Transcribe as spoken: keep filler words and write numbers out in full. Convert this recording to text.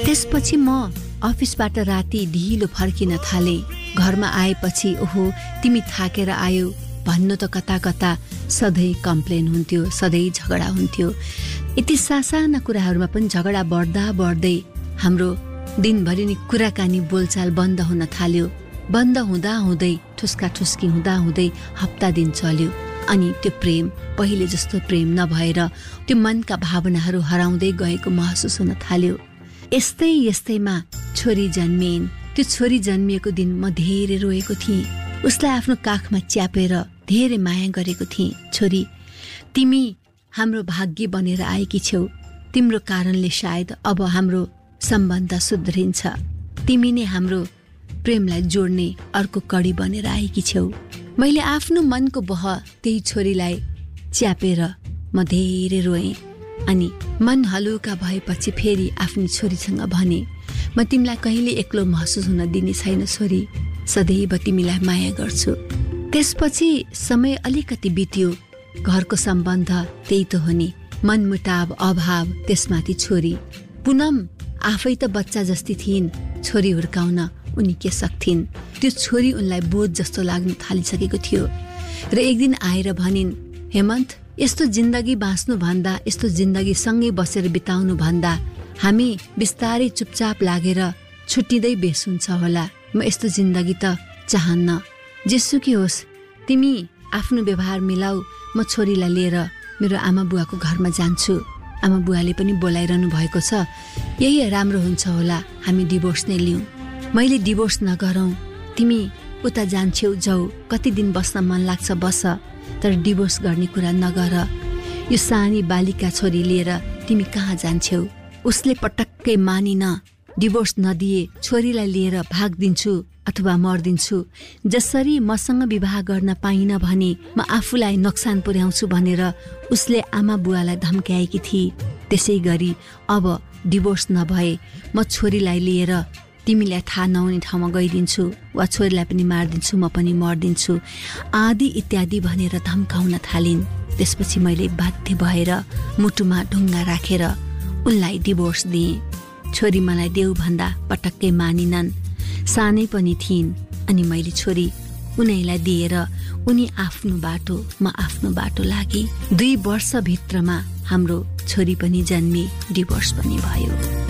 त्यसपछि म अफिसबाट राति ढिलो फर्किन थाले। घरमा आएपछि ओहो तिमी थाकेर आयो भन्नु त कता कता सधैँ कम्प्लेन हुन्थ्यो, सधैँ झगडा हुन्थ्यो। यति सासाना कुराहरूमा पनि झगडा बढ्दा बढ्दै हाम्रो दिनभरि नै कुराकानी बोलचाल बन्द हुन थाल्यो। बन्द हुँदा हुँदै ठुस्का ठुस्की हुँदा हुँदै हप्ता दिन चल्यो। अनि त्यो प्रेम पहिले जस्तो प्रेम नभएर त्यो मनका भावनाहरू हराउँदै गएको महसुस हुन थाल्यो। यस्तै यस्तैमा छोरी जन्मिन्। त्यो छोरी जन्मिएको दिन म धेरै रोएको थिएँ। उसलाई आफ्नो काखमा च्यापेर धेरै माया गरेको थिएँ। छोरी, तिमी हाम्रो भाग्य बनेर आएकी छेउ। तिम्रो कारणले सायद अब हाम्रो सम्बन्ध सुध्रिन्छ। तिमी नै हाम्रो प्रेमलाई जोड्ने अर्को कडी बनेर आएकी छेउ। मैले आफ्नो मनको बह त्यही छोरीलाई च्यापेर म धेरै रोएँ। अनि मन हलुका भएपछि फेरि आफ्नो छोरीसँग भने, म तिमीलाई कहिले एक्लो महसुस हुन दिने छैन छोरी, सदैव तिमीलाई माया गर्छु। त्यसपछि समय अलिकति बित्यो। घरको सम्बन्ध त्यही त हो नि, मनमुटाव, अभाव, त्यसमाथि छोरी। पुनम आफै त बच्चा जस्ती थिइन्, छोरी हुर्काउन उनी के सक्थिन्। त्यो छोरी उनलाई बोझ जस्तो लाग्न थालिसकेको थियो। र एक दिन आएर भनिन्, हेमन्त, यस्तो जिन्दगी बाँच्नु भन्दा, यस्तो जिन्दगी सँगै बसेर बिताउनु भन्दा हामी बिस्तारै चुपचाप लागेर छुट्टिँदै बेस हुन्छ होला। म यस्तो जिन्दगी त चाहन्न। जेसुकै होस्, तिमी आफ्नो व्यवहार मिलाऊ। म छोरीलाई लिएर मेरो आमा बुवाको घरमा जान्छु। आमा बुवाले पनि बोलाइरहनु भएको छ। यही राम्रो हुन्छ होला, हामी डिभोर्स नै लिउँ। मैले डिभोर्स नगरौँ, तिमी उता जान्छौ जाऊ, कति दिन बस्न मन लाग्छ बस, तर डिभोर्स गर्ने कुरा नगर। यो सानी बालिका छोरी लिएर तिमी कहाँ जान्छौ? उसले पटक्कै मानिन। डिभोर्स नदिए छोरीलाई लिएर भाग्दिन्छु अथवा मर्दिन्छु। जसरी मसँग विवाह गर्न पाइन भने म आफूलाई नोक्सान पुर्याउँछु भनेर उसले आमा बुवालाई धम्क्याएकी थिए। त्यसै गरी अब डिभोर्स नभए म छोरीलाई लिएर तिमीलाई थाहा नहुने ठाउँमा गइदिन्छु वा छोरीलाई पनि मार्दिन्छु, म पनि मर्दिन्छु आदि इत्यादि भनेर धम्काउन थालिन्। त्यसपछि मैले बाध्य भएर मुटुमा ढुङ्गा राखेर उनलाई डिभोर्स दिएँ। छोरी मलाई देऊ भन्दा पटक्कै मानिनन्। सानै पनि थिइन्। अनि मैले छोरी उनीलाई दिएर उनी आफ्नो बाटो, म आफ्नो बाटो लागे। दुई वर्षभित्रमा हाम्रो छोरी पनि जन्मी, डिभोर्स पनि भयो।